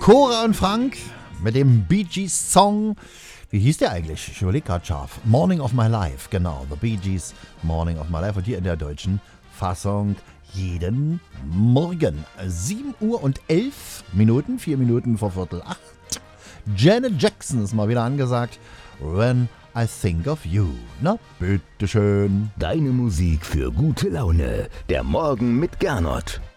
Cora und Frank mit dem Bee Gees Song. Wie hieß der eigentlich? Ich überlege gerade scharf. Morning of My Life, genau. The Bee Gees Morning of My Life. Und hier in der deutschen Fassung jeden Morgen. 7 Uhr und 11 Minuten, 4 Minuten vor Viertel 8. Janet Jackson ist mal wieder angesagt. When I Think of You. Na, bitteschön. Deine Musik für gute Laune. Der Morgen mit Gernot.